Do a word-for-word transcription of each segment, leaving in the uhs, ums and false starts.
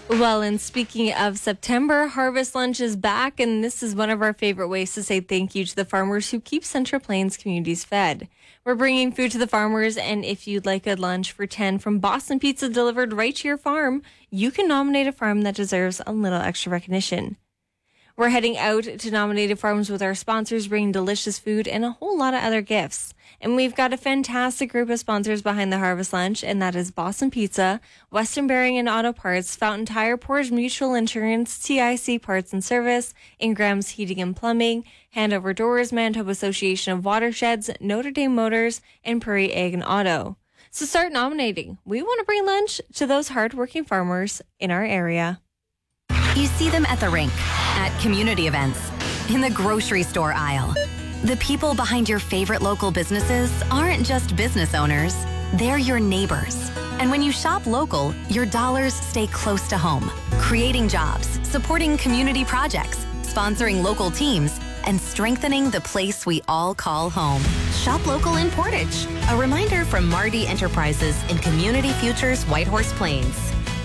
Well, and speaking of September, Harvest Lunch is back, and this is one of our favorite ways to say thank you to the farmers who keep Central Plains communities fed. We're bringing food to the farmers, and if you'd like a lunch for ten from Boston Pizza delivered right to your farm, you can nominate a farm that deserves a little extra recognition. We're heading out to nominated farms with our sponsors, bringing delicious food and a whole lot of other gifts. And we've got a fantastic group of sponsors behind the Harvest Lunch, and that is Boston Pizza, Western Bearing and Auto Parts, Fountain Tire, Portage Mutual Insurance, T I C Parts and Service, Ingram's Heating and Plumbing, Handover Doors, Manitoba Association of Watersheds, Notre Dame Motors, and Prairie Egg and Auto. So start nominating. We want to bring lunch to those hardworking farmers in our area. You see them at the rink, at community events, in the grocery store aisle. The people behind your favorite local businesses aren't just business owners, they're your neighbors. And when you shop local, your dollars stay close to home, creating jobs, supporting community projects, sponsoring local teams, and strengthening the place we all call home. Shop local in Portage. A reminder from Mardi Enterprises in Community Futures Whitehorse Plains.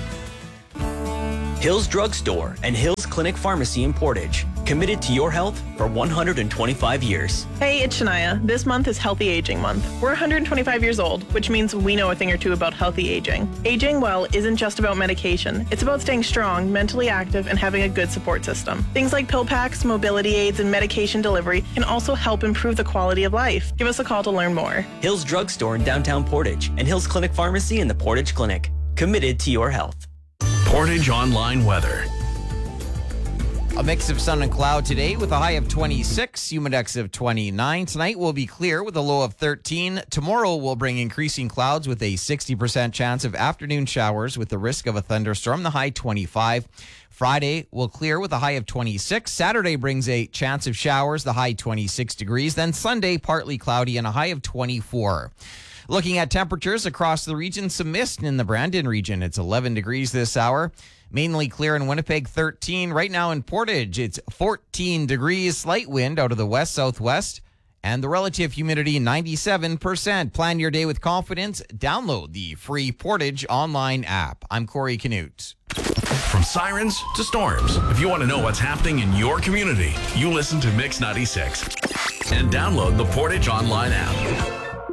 Hills Drug Store and Hills Clinic Pharmacy in Portage. Committed to your health for one hundred twenty-five years. Hey, it's Shania. This month is Healthy Aging Month. We're one hundred twenty-five years old, which means we know a thing or two about healthy aging. Aging well isn't just about medication. It's about staying strong, mentally active, and having a good support system. Things like pill packs, mobility aids, and medication delivery can also help improve the quality of life. Give us a call to learn more. Hills Drug Store in downtown Portage and Hills Clinic Pharmacy in the Portage Clinic. Committed to your health. Portage Online Weather. A mix of sun and cloud today with a high of twenty-six, humidex of twenty-nine. Tonight will be clear with a low of thirteen. Tomorrow will bring increasing clouds with a sixty percent chance of afternoon showers with the risk of a thunderstorm, the high twenty-five. Friday will clear with a high of twenty-six. Saturday brings a chance of showers, the high twenty-six degrees. Then Sunday, partly cloudy and a high of twenty-four. Looking at temperatures across the region, some mist in the Brandon region. It's eleven degrees this hour. Mainly clear in Winnipeg, thirteen. Right now in Portage, it's fourteen degrees. Slight wind out of the west-southwest. And the relative humidity, ninety-seven percent. Plan your day with confidence. Download the free Portage online app. I'm Corey Canute. From sirens to storms, if you want to know what's happening in your community, you listen to Mix ninety-six. And download the Portage online app.